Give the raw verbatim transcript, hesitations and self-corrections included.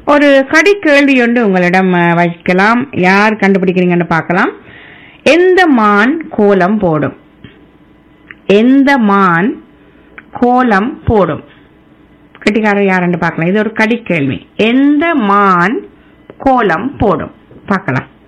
ஒரு கடி கேள்வி ஒன்று உங்களிடம் அஹ், வைக்கலாம். யார் கண்டுபிடிக்கிறீங்கன்னு பார்க்கலாம். எந்த மான் கோலம் போடும்? எந்த மான் கோலம் போடும்? கட்டிக்காரர் யாருன்னு பார்க்கலாம். இது ஒரு கடி கேள்வி. எந்த மான் கோலம் போடும்? பார்க்கலாம்.